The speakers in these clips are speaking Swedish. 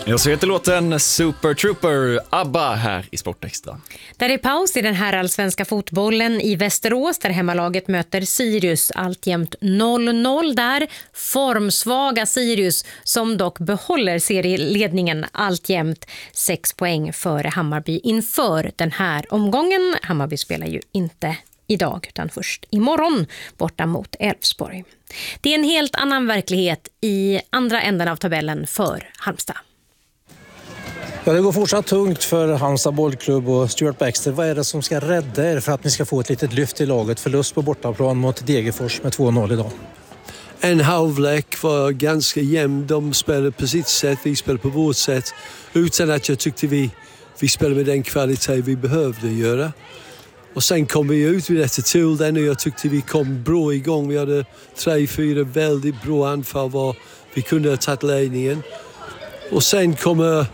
Jag så heter låten Super Trooper, ABBA här i Sportextra. Där är paus i den här allsvenska fotbollen i Västerås där hemmalaget möter Sirius, alltjämt 0-0 där. Formsvaga Sirius som dock behåller serieledningen alltjämt 6 poäng före Hammarby inför den här omgången. Hammarby spelar ju inte idag utan först imorgon borta mot Elfsborg. Det är en helt annan verklighet i andra änden av tabellen för Halmstad. Ja, det går fortsatt tungt för Halmstad bollklubb och Stuart Baxter. Vad är det som ska rädda er för att ni ska få ett litet lyft i laget? Förlust på bortaplan mot Degerfors med 2-0 idag. En halvlek var ganska jämn. De spelade på sitt sätt, vi spelade på vårt sätt. Utan att jag tyckte vi spelade med den kvalitet vi behövde göra. Och sen kom vi ut vid detta till den och jag tyckte vi kom bra igång. Vi hade 3-4 väldigt bra anfall var vi kunde ha tagit ledningen. Och sen kommer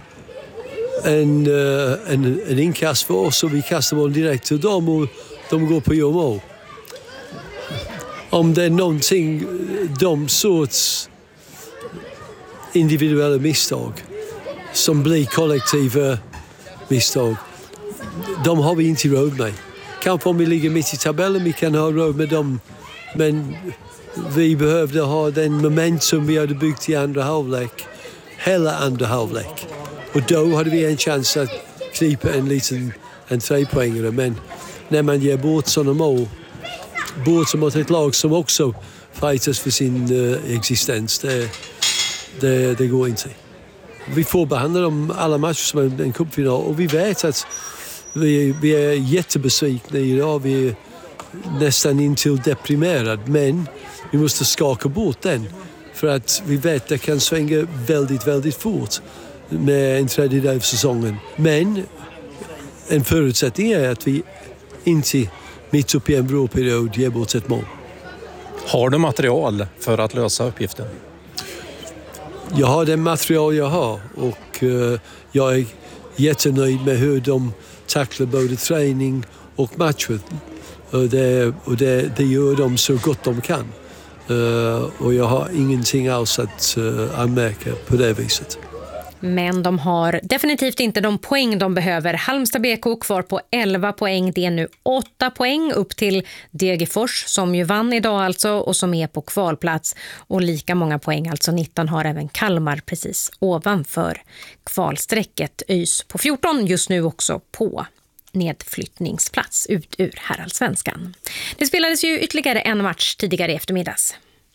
en inkast för oss och vi kastar bollen direkt till dem och de går på gör mål. Om det är någonting, de sorts individuella misstag som blir kollektiva misstag, de har vi inte råd med. Kanske om vi ligger mitt i tabellen vi kan ha råd med dem, men vi behövde ha den momentum vi hade byggt i andra halvlek, hela andra halvlek. Och då hade vi en chans att knipa en 3-poängare. Men när man ger bort sådana mål, bort mot ett lag som också fightas för sin existens, det går inte. Vi får behandla dem alla matcher som en cupfinal och vi vet att vi är jättebesvikna idag. Vi är nästan intill deprimerade, men vi måste skaka bort den. För att vi vet att det kan svänga väldigt, väldigt fort med en tredjedel av säsongen. Men en förutsättning är att vi inte mitt upp i en bra period ger bort ett mål. Har du material för att lösa uppgiften? Jag har det material jag har och jag är jättenöjd med hur de tacklar både träning och matcher. Och det gör de så gott de kan. Och jag har ingenting alls att anmärka på det viset. Men de har definitivt inte de poäng de behöver. Halmstad BK kvar på 11 poäng. Det är nu 8 poäng upp till Degerfors som ju vann idag alltså och som är på kvalplats. Och lika många poäng, alltså 19, har även Kalmar precis ovanför kvalsträcket. ÖIS på 14 just nu också på nedflyttningsplats ut ur herrallsvenskan. Det spelades ju ytterligare en match tidigare i eftermiddags.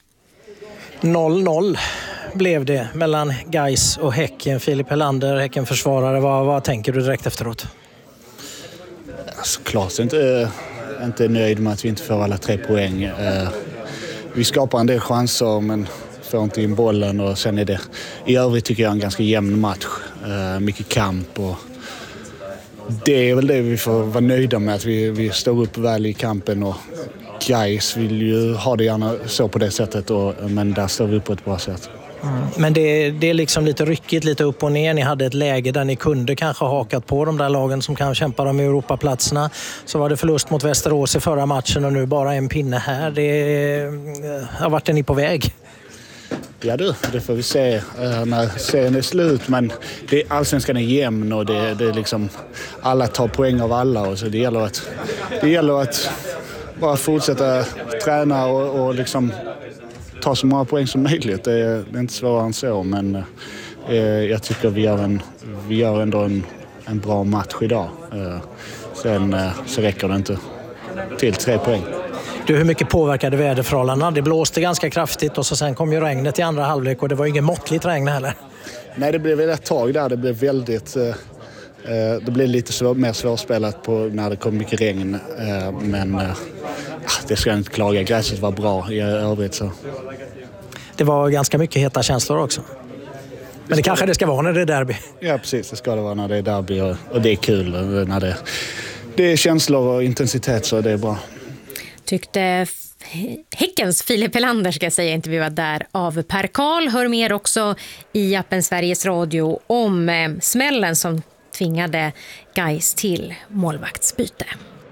0-0 blev det mellan Gais och Häcken. Filip Helander, Häcken-försvarare. Vad tänker du direkt efteråt? Såklart inte nöjd med att vi inte får alla 3 poäng. Vi skapar en del chanser men får inte in bollen och sen är det i övrigt tycker jag en ganska jämn match. Mycket kamp och det är väl det vi får vara nöjda med, att vi står upp väl i kampen och Gais vill ju ha det gärna så på det sättet men där står vi upp på ett bra sätt. Men det är liksom lite ryckigt, lite upp och ner. Ni hade ett läge där ni kunde kanske hakat på de där lagen som kan kämpa om Europaplatserna. Så var det förlust mot Västerås i förra matchen och nu bara en pinne här. Vart är ni på väg? Ja det får vi se när serien är slut, men allsvenskan är jämn och det är liksom alla tar poäng av alla och så det gäller att bara fortsätta träna och liksom ta så många poäng som möjligt. Det är inte svårare än så, men jag tycker vi gör ändå en bra match idag. Sen så räcker det inte till 3 poäng. Du, hur mycket påverkade väderförhållandena? Det blåste ganska kraftigt och så sen kom ju regnet i andra halvlek och det var ingen måttligt regn heller. Nej, det blev ett tag där. Det blev väldigt... Det blev lite mer svårspelat när det kom mycket regn. Men det ska jag inte klaga. Gräset var bra i övrigt så. Det var ganska mycket heta känslor också. Men det kanske det ska vara när det är derby. Ja, precis. Det ska det vara när det är derby och det är kul. När det är känslor och intensitet så det är bra. Tyckte Häckens Filip Helander, ska jag säga, intervjuad där av Per Karl. Hör mer också i appen Sveriges Radio om smällen som tvingade Gais till målvaktsbyte.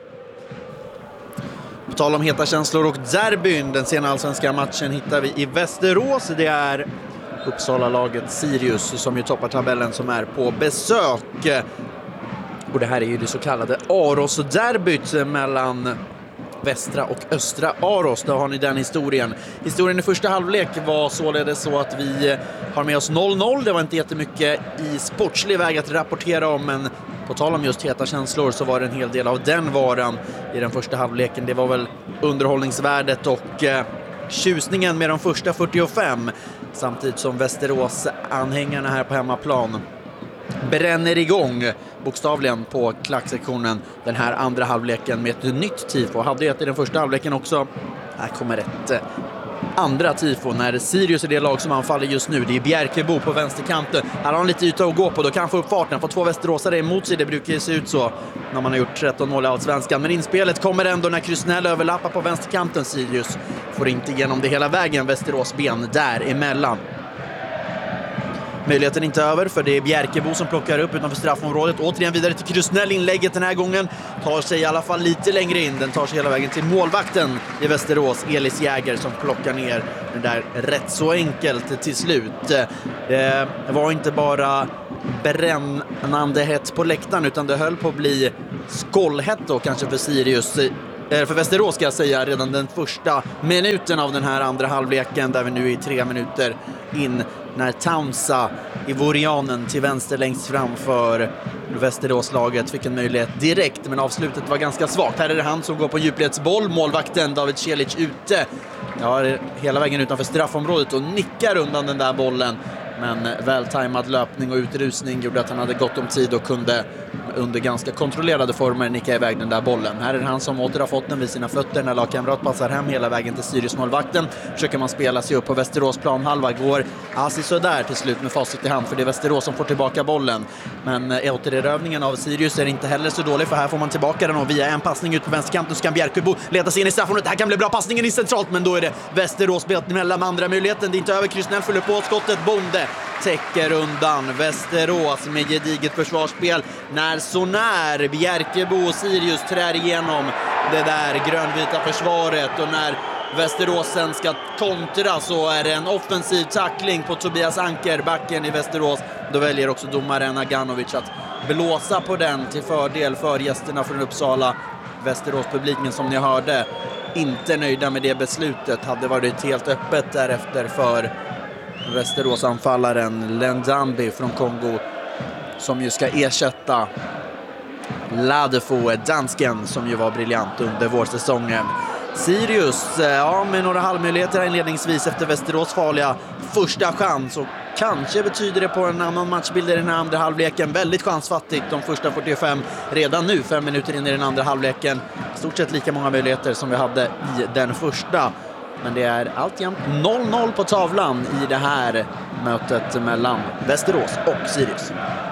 På tal om heta känslor och derbyn, den sena allsvenska matchen hittar vi i Västerås. Det är Uppsala-laget Sirius som ju toppar tabellen, som är på besök. Och det här är ju det så kallade Aros-derbyt mellan västra och östra Aros. Då har ni den historien. Historien i första halvlek var således så att vi har med oss 0-0. Det var inte jättemycket i sportslig väg att rapportera om, men på tal om just heta känslor så var det en hel del av den varan i den första halvleken. Det var väl underhållningsvärdet och tjusningen med de första 45, samtidigt som Västerås-anhängarna här på hemmaplan bränner igång bokstavligen på klacksektionen den här andra halvleken med ett nytt tifo. Hade det i den första halvleken också. Här kommer ett andra tifo när Sirius är det lag som anfaller just nu. Det är Bjärkebo på vänsterkanten. Här har han lite yta att gå på, då kan han få upp farten. Få 2 västeråsare emot sig, det brukar ju se ut så när man har gjort 13 mål i Allsvenskan. Men inspelet kommer ändå när Krusnell överlappar på vänsterkanten. Sirius får inte igenom det hela vägen. Västerås ben däremellan. Möjligheten inte över, för det är Bjärkebo som plockar upp utanför straffområdet. Återigen vidare till Krusnell. Inlägget den här gången tar sig i alla fall lite längre in. Den tar sig hela vägen till målvakten i Västerås, Elis Jäger, som plockar ner den där rätt så enkelt till slut. Det var inte bara brännande hett på läktaren, utan det höll på att bli skållhett då kanske för Sirius. För Västerås ska jag säga, redan den första minuten av den här andra halvleken, där vi nu är 3 minuter in, när Taunsa i Vorianen till vänster längst fram för Västeråslaget fick en möjlighet direkt, men avslutet var ganska svagt. Här är det han som går på djupledsboll, målvakten David Celic ute, hela vägen utanför straffområdet och nickar undan den där bollen. Men vältajmad löpning och utrusning gjorde att han hade gott om tid och kunde under ganska kontrollerade former nicka iväg den där bollen. Här är det han som åter har fått den vid sina fötter när lagkamrat passar hem hela vägen till Sirius-målvakten. Försöker man spela sig upp på Västerås planhalva, går så där till slut med facit i hand, för det är Västerås som får tillbaka bollen. Men återerövningen av Sirius är inte heller så dålig, för här får man tillbaka den och via en passning ut på vänsterkanten så kan Bjärkebo leda sig in i straffområdet. Det här kan bli bra, passningen i centralt, men då är det Västerås mellan andra möjligheten. Det är inte över, Krusnell fyller på skottet, Bonde täcker undan. Västerås med gediget försvarsspel när sånär Bjärkebo och Sirius trär igenom det där grönvita försvaret, och när Västeråsen ska kontra så är det en offensiv tackling på Tobias Anker, backen i Västerås. Då väljer också domaren Aganovic att blåsa på den till fördel för gästerna från Uppsala. Västerås-publiken, som ni hörde, inte nöjda med det beslutet. Hade varit helt öppet därefter för Västerås-anfallaren Lendambi från Kongo, som ju ska ersätta Ladefo, dansken, som ju var briljant under vårsäsongen. Sirius, med några halvmöjligheter inledningsvis efter Västerås farliga första chans, och kanske betyder det på en annan matchbild i den här andra halvleken. Väldigt chansfattigt de första 45, redan nu 5 minuter in i den andra halvleken. Stort sett lika många möjligheter som vi hade i den första. Men det är alltjämt 0-0 på tavlan i det här mötet mellan Västerås och Sirius.